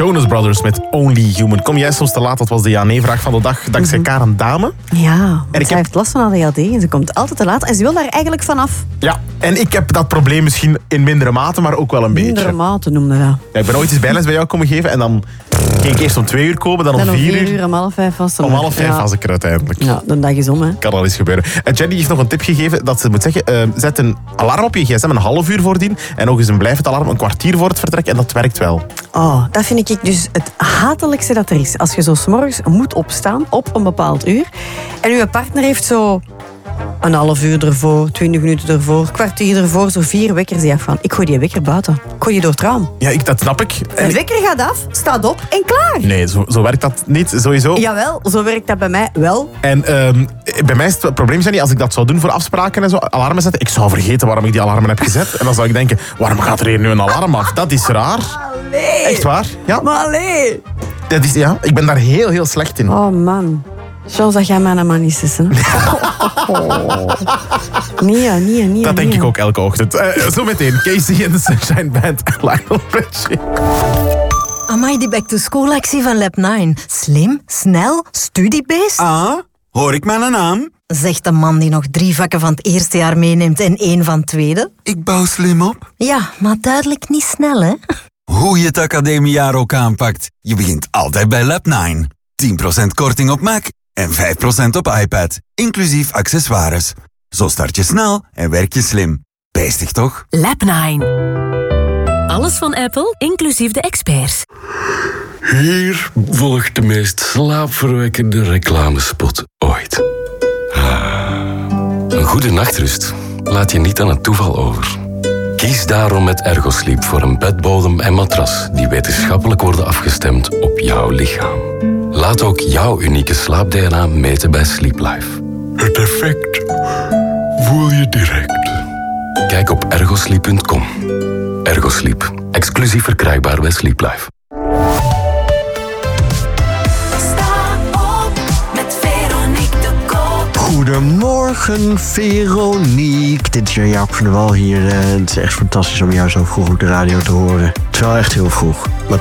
Jonas Brothers met Only Human. Kom jij soms te laat? Dat was de ja-nee-vraag van de dag. Dankzij Karen Dame. Ja, want zij heeft last van ADHD en ze komt altijd te laat. En ze wil daar eigenlijk vanaf. Ja, en ik heb dat probleem misschien in mindere mate, maar ook wel een beetje. Mindere mate noemde dat. Ja, ik ben ooit eens bijles bij jou komen geven en dan ging ik eerst om 2 uur komen, dan om 4 uur. Om 4:30 was het. Om 4:30 was ik er uiteindelijk. Ja, de dag is om, hè. Kan al eens gebeuren. En Jenny heeft nog een tip gegeven dat ze moet zeggen, zet een alarm op je gsm een half uur voordien en nog eens een blijvend alarm een kwartier voor het vertrek en dat werkt wel. Oh, dat vind ik dus het hatelijkste dat er is. Als je zo 's morgens moet opstaan op een bepaald uur en je partner heeft zo een half uur ervoor, 20 minuten ervoor, kwartier ervoor, zo 4 wekkers die afgaan. Ik gooi die wekker buiten. Ik gooi die door het raam. Ja, dat snap ik. De wekker gaat af, staat op en klaar. Nee, zo werkt dat niet, sowieso. Jawel, zo werkt dat bij mij wel. En bij mij is het probleem, Jenny, als ik dat zou doen voor afspraken en zo, alarmen zetten, ik zou vergeten waarom ik die alarmen heb gezet. En dan zou ik denken, waarom gaat er hier nu een alarm af? Dat is raar. Allee. Echt waar? Ja. Maar allee. Dat is, ja, ik ben daar heel, heel slecht in. Oh man. Zoals dat jij mijn man is, hè? Nee. Dat denk ik ook elke ochtend. Zometeen, Casey en de Sunshine Band en Lionel Richie. Amai, die back-to-school-actie van Lab 9. Slim, snel, studiebeest. Ah, hoor ik mijn naam? Zegt de man die nog 3 vakken van het eerste jaar meeneemt en 1 van het tweede. Ik bouw slim op. Ja, maar duidelijk niet snel, hè? Hoe je het academiejaar ook aanpakt, je begint altijd bij Lab 9. 10% korting op Mac en 5% op iPad, inclusief accessoires. Zo start je snel en werk je slim. Beestig toch? Lab 9. Alles van Apple, inclusief de experts. Hier volgt de meest slaapverwekkende reclamespot ooit. Een goede nachtrust laat je niet aan het toeval over. Kies daarom met Ergosleep voor een bedbodem en matras die wetenschappelijk worden afgestemd op jouw lichaam. Laat ook jouw unieke slaap-DNA meten bij Sleep Life. Het effect voel je direct. Kijk op ergosleep.com. Ergosleep, exclusief verkrijgbaar bij Sleep Life. Goedemorgen, Veronique. Dit is Jaap van der Wal hier. Het is echt fantastisch om jou zo vroeg op de radio te horen. Het is wel echt heel vroeg. Maar